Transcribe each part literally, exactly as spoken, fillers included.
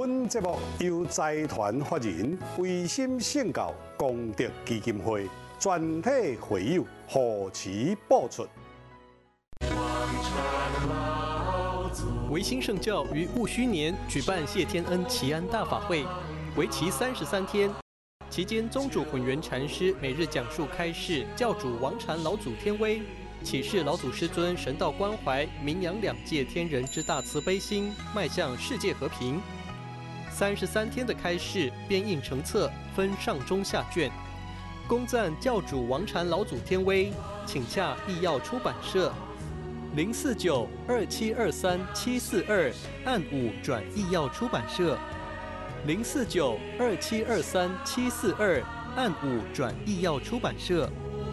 本节目由财团法人维新圣教功德基金会全体会友护持播出。 维新圣教于戊戌年举办谢天恩祈安大法会，为期三十三天。期间，宗主混元禅师每日讲述开示教主王禅老祖天威，启示老祖师尊神道关怀、名扬两界天人之大慈悲心，迈向世界和平。三十三天的开示编印成册，分上中下卷，恭赞教主王禅老祖天威，请洽义耀出版社。零四九二七二三七四二按五转义耀出版社，零四九二七二三七四二按五转义耀出版社。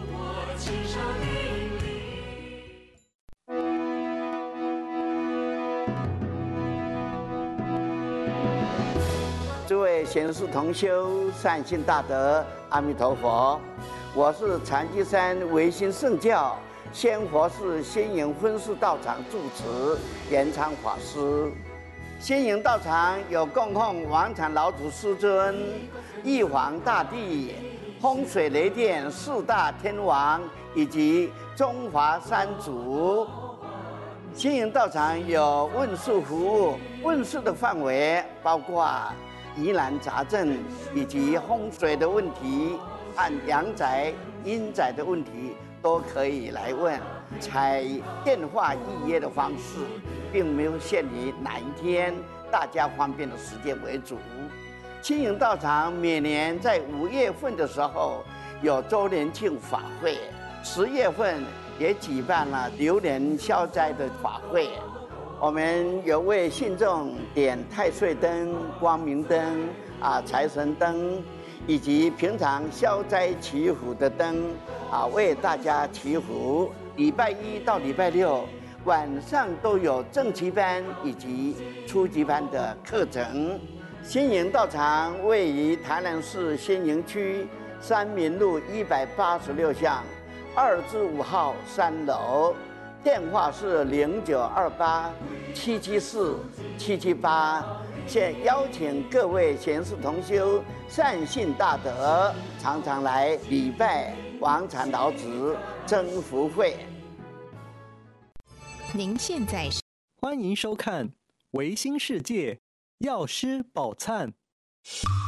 诸位贤士同修、善信大德，阿弥陀佛！我是禅机山维新圣教仙佛寺仙营分寺道场住持延昌法师。仙营道场有供奉王禅老祖师尊、玉皇大帝、风水雷电四大天王以及中华三祖。仙营道场有问事服务，问事的范围包括疑难杂症以及风水的问题，和阳宅、阴宅的问题都可以来问，采电话预约的方式，并没有限于哪一天，大家方便的时间为主。青营道场每年在五月份的时候有周年庆法会，十月份也举办了流年消灾的法会。我们有为信众点太岁灯、光明灯、啊财神灯，以及平常消灾祈福的灯，啊为大家祈福。礼拜一到礼拜六晚上都有正期班以及初级班的课程。仙营道场位于台南市仙营区三民路一百八十六巷二至五号三楼。电话是零九二八七七四七七八，现邀请各位贤士同修、善信大德，常常来礼拜王禅老子增福会。 您现在欢迎收看《维新世界》，药师宝忏。